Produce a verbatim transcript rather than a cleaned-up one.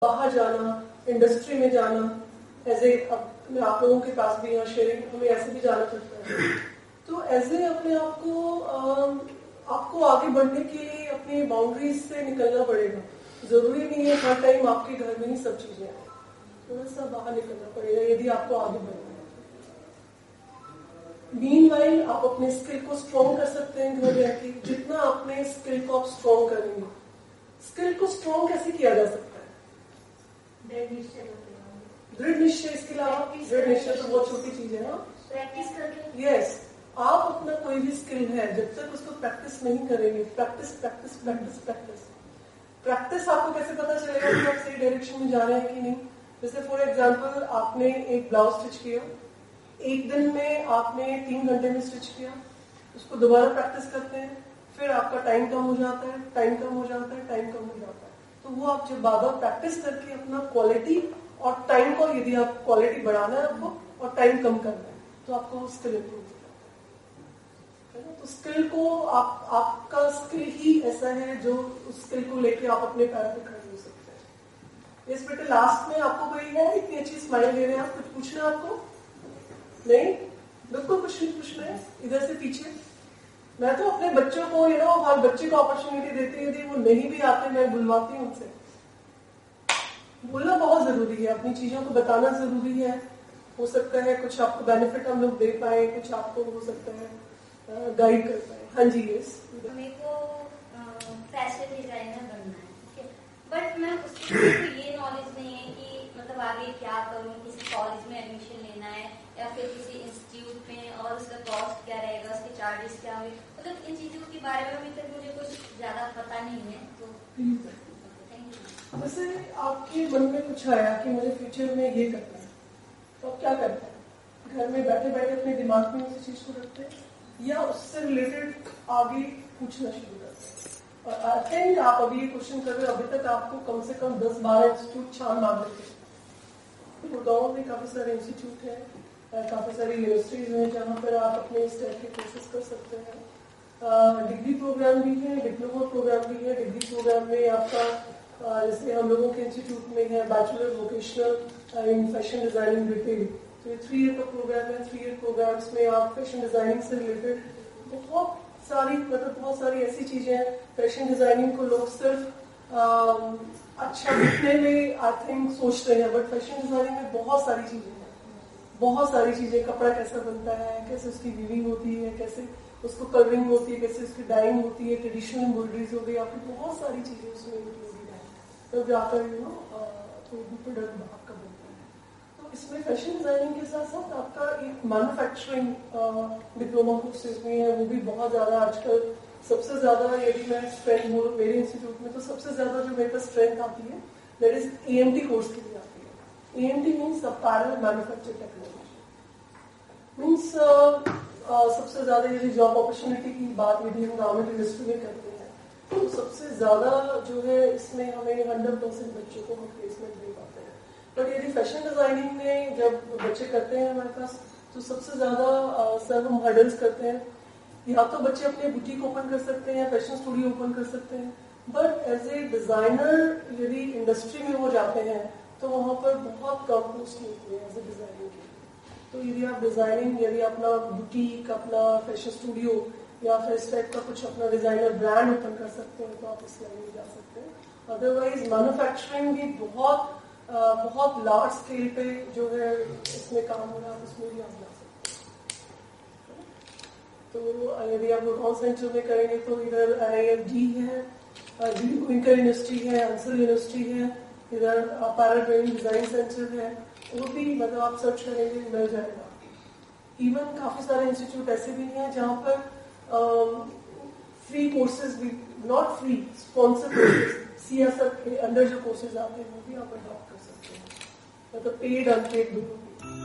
باہر جانا, انڈسٹری میں جانا, ایز اے آپ لوگوں کے پاس بھی یہاں شیئرنگ ہمیں ایسے بھی جانا پڑتا ہے. تو ایز اے اپنے آپ کو آپ کو آگے بڑھنے کے لیے اپنی باؤنڈریز سے نکلنا پڑے گا. ضروری نہیں ہے ہر ٹائم آپ کے گھر میں ہی سب چیزیں ہیں, تھوڑا سا باہر نکلنا پڑے گا یدی آپ کو آگے بڑھنا ہے. مین وائل آپ اپنے اسکل کو اسٹرانگ کر سکتے ہیں گھر رہ کے. جتنا اپنے اسکل کو آپ اسٹرانگ کریں گے. اسکل کو اسٹرانگ کیسے کیا جا سکتا ہے؟ دृढ़ نشچے. اس کے علاوہ دृढ़ نشچے تو بہت چھوٹی چیز ہے نا. پریکٹس کر کے یس, آپ اپنا کوئی بھی اسکل ہے جب تک اس کو پریکٹس نہیں کریں گے, practice practice practice practice practice آپ کو کیسے پتا چلے گا کہ آپ صحیح ڈائریکشن میں جا رہے ہیں کہ نہیں. جیسے فار ایگزامپل آپ نے ایک بلاؤز اسٹچ کیا, ایک دن میں آپ نے تین گھنٹے میں اسٹچ کیا, اس کو دوبارہ پریکٹس کرتے ہیں, پھر آپ کا ٹائم کم ہو جاتا ہے, ٹائم کم ہو جاتا ہے, ٹائم کم ہو جاتا ہے. تو وہ آپ جب بار بار پریکٹس کر کے اپنا کوالٹی اور ٹائم کو, یدی آپ کوالٹی بڑھانا ہے آپ کو اور ٹائم کم کرنا ہے, تو آپ کو اسکل امپروو ہو جاتا ہے. تو اسکل کو آپ آپ کا اسکل ہی ایسا ہے جو اس اسکل کو لے کے آپ اپنے پیروں پہ کھڑے ہو سکتے ہیں. اس بیٹے لاسٹ میں آپ کو کوئی ہے اتنی اچھی اسمائل دے رہے ہیں, آپ کچھ پوچھنا ہے آپ کو؟ نہیں, بالکل کچھ نہیں پوچھنا ہے. ادھر سے پیچھے میں تو اپنے بچوں کو یو نو ہر بچے کو اپرچونیٹی دیتی ہے, وہ نہیں بھی آتے میں بلواتی ہوں ان سے. بولنا بہت ضروری ہے, اپنی چیزوں کو بتانا ضروری ہے. ہو سکتا ہے کچھ آپ کو بینیفٹ ہم لوگ دے پائیں, کچھ آپ کو ہو سکتا ہے گائڈ کر پائیں. ہاں جی, یس. میرے کو فیشن ڈیزائنر بننا ہے, ٹھیک ہے, بٹ میں اس کے لیے تو یہ نالج نہیں ہے کہ مطلب آگے کیا کروں, کسی کالج میں ایڈمیشن لینا ہے یا پھر کسی انسٹیٹیوٹ میں, اور اس کا کاسٹ کیا رہے گا, اس کے چارجز کیا ہوئے, مطلب ان چیزوں کے بارے میں ابھی تک مجھے کچھ زیادہ پتا نہیں ہے. تو ویسے آپ کے من میں کچھ آیا کہ مجھے فیوچر میں یہ کرنا ہے, تو آپ کیا کرتے ہیں؟ گھر میں بیٹھے بیٹھے اپنے دماغ میں اسی چیز کو رکھتے ہیں یا اس سے ریلیٹڈ آگے پوچھنا شروع کرتے ہیں؟ اور آئی تھنک آپ ابھی یہ کوشچن کر رہے ہو, ابھی تک آپ کو کم سے کم دس بارہ انسٹیٹیوٹ چھان مار دیتے ہیں. گاؤں میں کافی سارے انسٹیٹیوٹ ہیں, کافی ساری یونیورسٹیز ہیں جہاں پر آپ اپنے اس ٹائپ کے کورسز کر سکتے ہیں. ڈگری پروگرام بھی ہے, ڈپلوما پروگرام بھی ہے. ڈگری پروگرام میں آپ کا جیسے ہم لوگوں کے انسٹیٹیوٹ میں ہے bachelor vocational in fashion designing retail, تو یہ تھری ایئر کا پروگرام ہے. تھری ایئر پروگرامس میں آپ فیشن ڈیزائننگ سے ریلیٹڈ بہت ساری مطلب بہت ساری ایسی چیزیں ہیں. فیشن ڈیزائننگ کو لوگ صرف اچھا دکھنے میں آئی تھنک سوچتے ہیں, بٹ فیشن ڈیزائننگ میں بہت ساری چیزیں ہیں, بہت ساری چیزیں. کپڑا کیسا بنتا ہے, کیسے اس کی ویونگ ہوتی ہے, کیسے اس کو کلرنگ ہوتی ہے, کیسے اس کی ڈائنگ ہوتی ہے, ٹریڈیشنل ایمبرائڈریز ہو گئی, آپ کی بہت ساری چیزیں اس میں انکلوڈیڈ ہیں. تو جا کر یو نو پروڈکٹ آپ کا بنتا ہے. تو اس میں فیشن ڈیزائننگ کے ساتھ ساتھ آپ کا ایک مینوفیکچرنگ ڈپلوما کورسز میں ہے, وہ بھی بہت زیادہ آج کل سب سے زیادہ. یدی میں اسٹرینتھ بولوں میرے انسٹیٹیوٹ میں, تو سب سے زیادہ جو میرے پاس اسٹرینتھ آتی ہے that is A M T course کے لیے آتی ہے. A M T means apparel manufacture technology. Means سب سے زیادہ یدی جاب اپرچونیٹی کی بات یدی ہم گورنمنٹ انڈسٹری میں کرتے ہیں تو سب سے زیادہ جو ہے اس میں ہمیں ہنڈریڈ پرسینٹ بچوں کو ہم پلیسمنٹ دے پاتے ہیں. بٹ یدی فیشن ڈیزائننگ میں جب بچے کرتے ہیں ہمارے پاس, تو سب سے زیادہ سر ہم ہرڈلس کرتے ہیں. یا تو بچے اپنے بوٹیک اوپن کر سکتے ہیں, فیشن اسٹوڈیو اوپن کر سکتے ہیں, بٹ ایز اے ڈیزائنر یدی انڈسٹری میں وہ جاتے ہیں تو وہاں پر بہت کم پوسٹ ہوتی ہے ایز اے ڈیزائنر کی. تو یدی آپ ڈیزائننگ یدی اپنا بوٹیک, اپنا فیشن اسٹوڈیو یا پھر اس ٹائپ کا کچھ اپنا ڈیزائنر برانڈ اوپن کر سکتے ہیں تو آپ اس لائن میں جا سکتے ہیں. ادروائز مینوفیکچرنگ بھی بہت بہت لارج اسکیل پہ جو ہے اس میں کام ہو رہا ہے, اس میں بھی آپ جا سکتے ہیں. تو یدی آپ لوگ سینٹر میں کریں گے تو ادھر آئی آئی ایف ڈی ہے, ونکر یونیورسٹی ہے, انسل یونیورسٹی ہے, ادھر پیرا ٹریننگ ڈیزائن سینٹر ہے, وہ بھی مطلب آپ سرچ کریں گے مل جائے گا. ایون کافی سارے انسٹیٹیوٹ ایسے بھی ہیں جہاں پر فری کورسز بھی, not free, sponsor courses, C S F کے انڈر جو کورسز آتے ہیں وہ بھی آپ اڈاپٹ کر سکتے ہیں, مطلب پیڈ ان پیڈ دونوں.